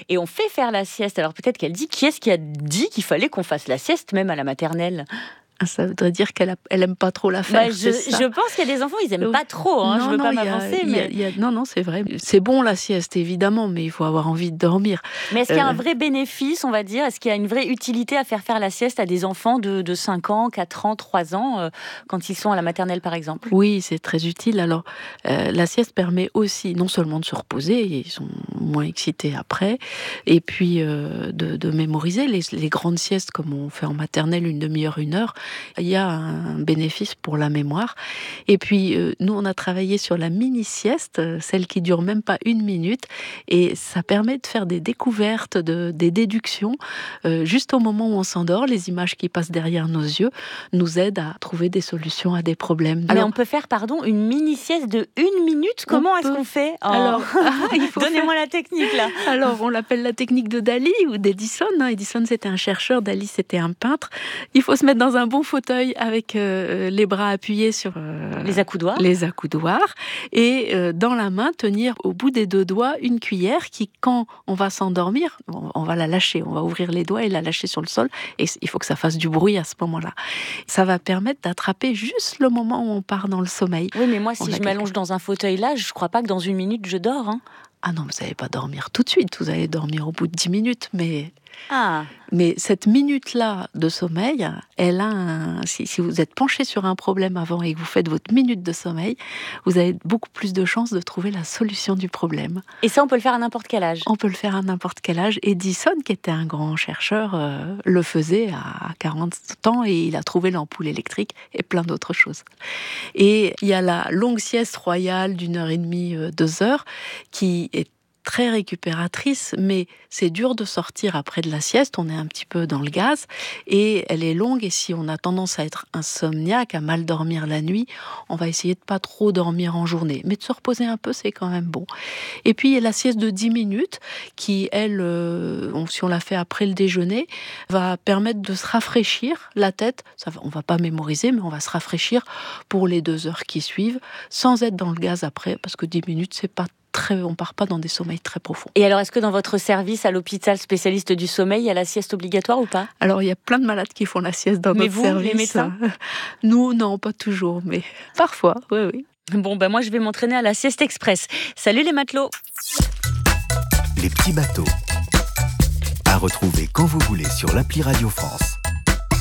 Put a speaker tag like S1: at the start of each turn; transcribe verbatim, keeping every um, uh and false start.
S1: et on fait faire la sieste. Alors peut-être qu'elle dit, qui est-ce qui a dit qu'il fallait qu'on fasse la sieste même à la maternelle ?
S2: Ça voudrait dire qu'elle a, elle aime pas trop la faire.
S1: Bah, je, je pense qu'il y a des enfants, ils aiment pas trop. Hein,
S2: non,
S1: je veux
S2: non,
S1: pas
S2: y a,
S1: m'avancer,
S2: y a,
S1: mais
S2: y a, non, non, c'est vrai. C'est bon la sieste, évidemment, mais il faut avoir envie de dormir.
S1: Mais est-ce qu'il y a un vrai bénéfice, on va dire ? Est-ce qu'il y a une vraie utilité à faire faire la sieste à des enfants de, de cinq ans, quatre ans, trois ans, euh, quand ils sont à la maternelle, par exemple ?
S2: Oui, c'est très utile. Alors, euh, la sieste permet aussi non seulement de se reposer, ils sont moins excités après, et puis euh, de, de mémoriser les, les grandes siestes, comme on fait en maternelle, une demi-heure, une heure. Il y a un un bénéfice pour la mémoire. Et puis, euh, nous, on a travaillé sur la mini-sieste, celle qui dure même pas une minute, et ça permet de faire des découvertes, de, des déductions, euh, juste au moment où on s'endort. Les images qui passent derrière nos yeux nous aident à trouver des solutions à des problèmes.
S1: Alors, mais on peut faire, pardon, une mini-sieste de une minute ? Comment est-ce peut... qu'on fait ? oh.
S2: Alors, ah, il faut
S1: Donnez-moi
S2: faire...
S1: la technique, là.
S2: Alors, on l'appelle la technique de Dali ou d'Edison. Edison, c'était un chercheur, Dali, c'était un peintre. Il faut se mettre dans un bon fauteuil avec avec euh, les bras appuyés sur euh,
S1: les accoudoirs,
S2: les accoudoirs et euh, dans la main tenir au bout des deux doigts une cuillère qui, quand on va s'endormir, on, on va la lâcher, on va ouvrir les doigts et la lâcher sur le sol et il faut que ça fasse du bruit à ce moment-là. Ça va permettre d'attraper juste le moment où on part dans le sommeil.
S1: Oui, mais moi, si
S2: on
S1: je m'allonge dans un fauteuil là, je crois pas que dans une minute je dors. Hein.
S2: Ah non, vous n'allez pas dormir tout de suite, vous allez dormir au bout de dix minutes, mais...
S1: Ah.
S2: Mais cette minute-là de sommeil, elle a un... si, si vous êtes penché sur un problème avant et que vous faites votre minute de sommeil, vous avez beaucoup plus de chances de trouver la solution du problème.
S1: Et ça, on peut le faire à n'importe quel âge ?
S2: On peut le faire à n'importe quel âge. Edison, qui était un grand chercheur, euh, le faisait à quarante ans et il a trouvé l'ampoule électrique et plein d'autres choses. Et il y a la longue sieste royale d'une heure et demie, euh, deux heures, qui est très récupératrice, mais c'est dur de sortir après de la sieste, on est un petit peu dans le gaz, et elle est longue, et si on a tendance à être insomniaque, à mal dormir la nuit, on va essayer de pas trop dormir en journée, mais de se reposer un peu, c'est quand même bon. Et puis il y a la sieste de dix minutes, qui, elle, euh, si on la fait après le déjeuner, va permettre de se rafraîchir la tête, ça va, on va pas mémoriser, mais on va se rafraîchir pour les deux heures qui suivent, sans être dans le gaz après, parce que dix minutes, c'est pas Très, on part pas dans des sommeils très profonds.
S1: Et alors, est-ce que dans votre service à l'hôpital spécialiste du sommeil, il y a la sieste obligatoire ou pas ?
S2: Alors, il y a plein de malades qui font la sieste dans
S1: mais
S2: notre
S1: vous,
S2: service.
S1: Mais vous, les médecins ?
S2: Nous, non, pas toujours, mais parfois, oui, oui.
S1: Bon, ben moi, je vais m'entraîner à la sieste express. Salut les matelots !
S3: Les petits bateaux. À retrouver quand vous voulez sur l'appli Radio France.